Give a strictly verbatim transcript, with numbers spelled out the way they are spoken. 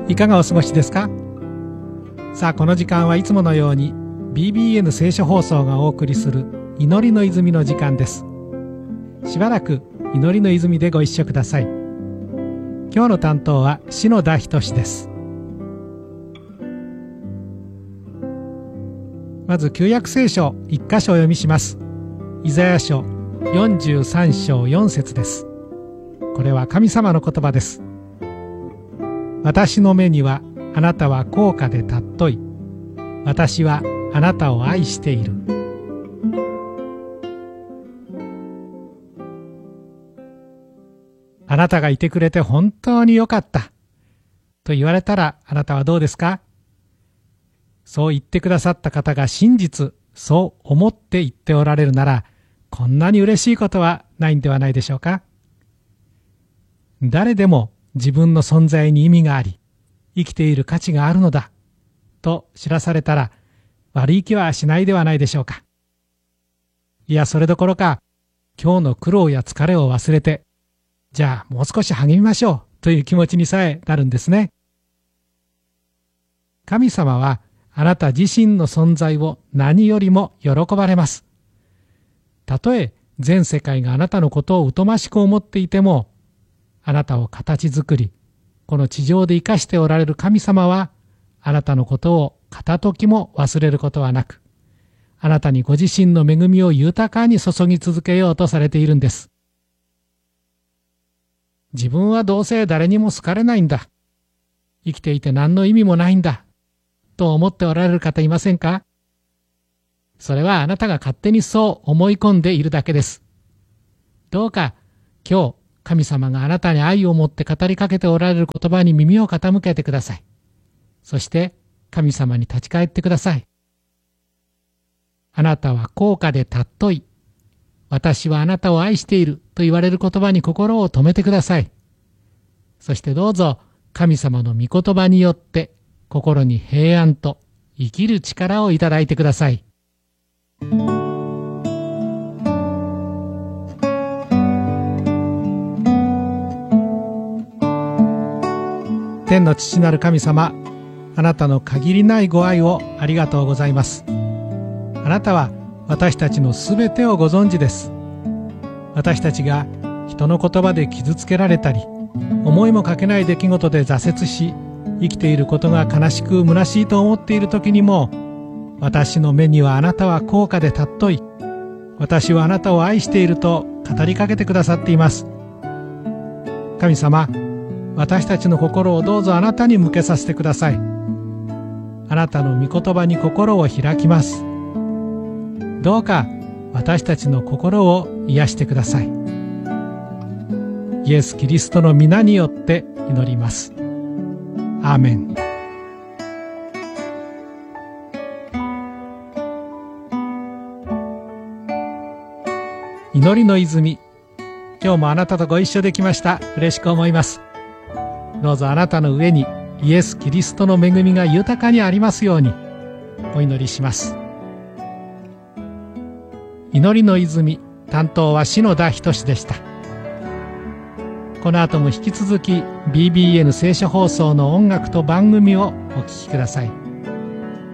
いかがお過ごしですか？さあ、この時間はいつものように ビービーエヌ 聖書放送がお送りする祈りの泉の時間です。しばらく祈りの泉でご一緒ください。今日の担当は篠田仁です。まず旧約聖書一箇所お読みします。イザヤ書よんじゅうさん章よん節です。これは神様の言葉です。私の目にはあなたは高価で尊い。私はあなたを愛している。あなたがいてくれて本当によかったと言われたら、あなたはどうですか？そう言ってくださった方が真実、そう思って言っておられるなら、こんなに嬉しいことはないんではないでしょうか？誰でも自分の存在に意味があり、生きている価値があるのだと知らされたら、悪い気はしないではないでしょうか。いや、それどころか、今日の苦労や疲れを忘れて、じゃあもう少し励みましょうという気持ちにさえなるんですね。神様はあなた自身の存在を何よりも喜ばれます。たとえ全世界があなたのことを疎ましく思っていても、あなたを形作り、この地上で生かしておられる神様は、あなたのことを片時も忘れることはなく、あなたにご自身の恵みを豊かに注ぎ続けようとされているんです。自分はどうせ誰にも好かれないんだ。生きていて何の意味もないんだ。と思っておられる方いませんか？それはあなたが勝手にそう思い込んでいるだけです。どうか今日神様があなたに愛を持って語りかけておられる言葉に耳を傾けてください。そして神様に立ち返ってください。あなたは高価で尊い。私はあなたを愛していると言われる言葉に心を留めてください。そしてどうぞ神様の御言葉によって心に平安と生きる力をいただいてください。天の父なる神様、あなたの限りないご愛をありがとうございます。あなたは私たちのすべてをご存知です。私たちが人の言葉で傷つけられたり、思いもかけない出来事で挫折し、生きていることが悲しく虚しいと思っている時にも、私の目にはあなたは高価で尊い。私はあなたを愛していると語りかけてくださっています。神様、私たちの心をどうぞあなたに向けさせてください。あなたの御言葉に心を開きます。どうか私たちの心を癒してください。イエス・キリストの皆によって祈ります。アーメン。祈りの泉、今日もあなたとご一緒できました。嬉しく思います。どうぞあなたの上にイエス・キリストの恵みが豊かにありますようにお祈りします。祈りの泉、担当は篠田仁でした。この後も引き続き ビービーエヌ 聖書放送の音楽と番組をお聴きください。